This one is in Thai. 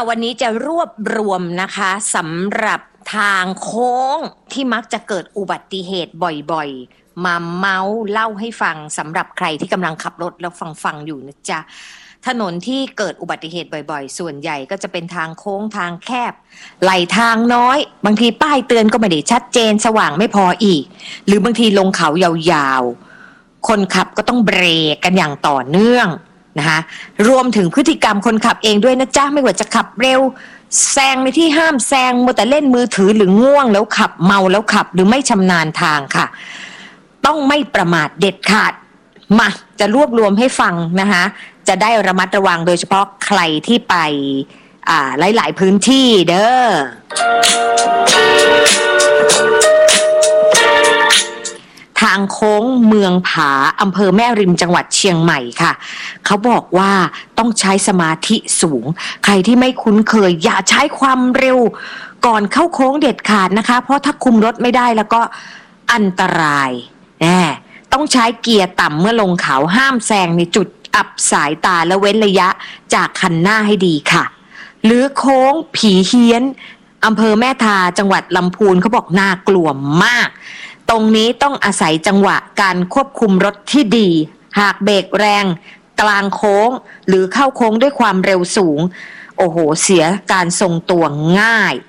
วันนี้จะรวบรวมนะคะสำหรับทางโค้งที่มักจะเกิดอุบัติเหตุบ่อยๆมาเมาส์เล่าให้ฟังสำหรับใครที่กำลังขับรถแล้วฟังอยู่นะจ๊ะถนนที่เกิดอุบัติเหตุบ่อยๆส่วนใหญ่ก็จะเป็นทางโค้งทางแคบไหลทางน้อยบางทีป้ายเตือนก็ไม่ได้ชัดเจนสว่างไม่พออีกหรือบางทีลงเขายาวๆคนขับก็ต้องเบรกกันอย่างต่อเนื่องนะคะรวมถึงพฤติกรรมคนขับเองด้วยนะจ๊ะไม่ว่าจะขับเร็วแซงในที่ห้ามแซงมัวแต่เล่นมือถือหรือง่วงแล้วขับเมาแล้วขับหรือไม่ชำนาญทางค่ะต้องไม่ประมาทเด็ดขาดมาจะรวบรวมให้ฟังนะคะจะได้ระมัดระวังโดยเฉพาะใครที่ไปหลายๆพื้นที่เด้อทางโค้งเมืองผาอำเภอแม่ริมจังหวัดเชียงใหม่ค่ะเขาบอกว่าต้องใช้สมาธิสูงใครที่ไม่คุ้นเคยอย่าใช้ความเร็วก่อนเข้าโค้งเด็ดขาดนะคะเพราะถ้าคุมรถไม่ได้แล้วก็อันตรายต้องใช้เกียร์ต่ำเมื่อลงเขาห้ามแซงในจุดอับสายตาและเว้นระยะจากคันหน้าให้ดีค่ะหรือโค้งผีเฮี้ยนอำเภอแม่ทาจังหวัดลำพูนเขาบอกน่ากลัวมากตรงนี้ต้องอาศัยจังหวะการควบคุมรถที่ดีหากเบรกแรงกลางโค้งหรือเข้าโค้งด้วยความเร็วสูงโอ้โหเสียการทรงตัวง่าย